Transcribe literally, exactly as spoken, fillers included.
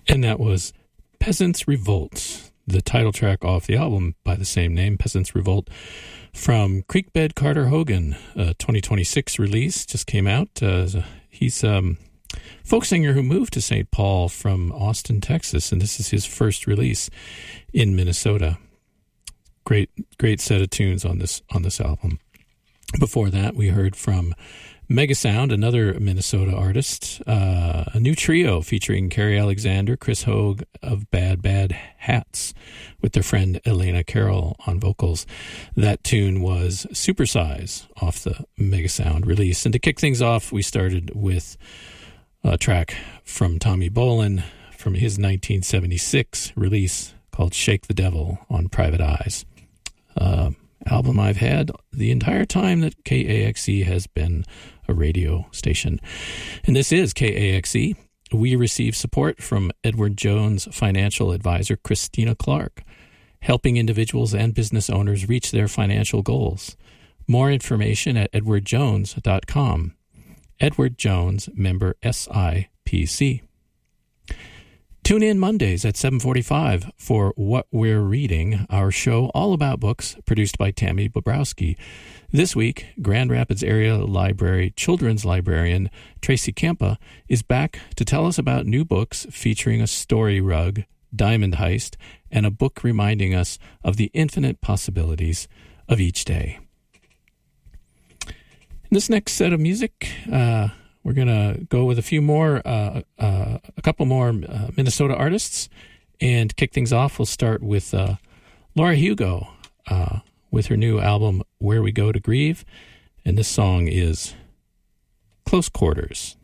And that was Peasants Revolt, the title track off the album by the same name, Peasants Revolt, from Creekbed Carter Hogan, a twenty twenty-six release, just came out. Uh, he's a um, folk singer who moved to Saint Paul from Austin, Texas, and this is his first release in Minnesota. Great, great set of tunes on this on this album. Before that, we heard from Megasound, another Minnesota artist, uh, a new trio featuring Carrie Alexander, Chris Hogue of Bad Bad Hats, with their friend Elena Carroll on vocals. That tune was Supersize off the Megasound release. And to kick things off, we started with a track from Tommy Bolin from his nineteen seventy-six release called Shake the Devil on Private Eyes. Uh, album I've had the entire time that K A X E has been a radio station. And this is K A X E. We receive support from Edward Jones financial advisor Christina Clark, helping individuals and business owners reach their financial goals. More information at edward jones dot com. Edward Jones, member S I P C. Tune in Mondays at seven forty-five for What We're Reading, our show all about books produced by Tammy Bobrowski. This week, Grand Rapids Area Library children's librarian Tracy Kempa is back to tell us about new books featuring a story rug, diamond heist, and a book reminding us of the infinite possibilities of each day. In this next set of music, uh, we're going to go with a few more, uh, uh, a couple more uh, Minnesota artists, and kick things off. We'll start with uh, Laura Hugo uh, with her new album, Where We Go to Grieve, and this song is Close Quarters.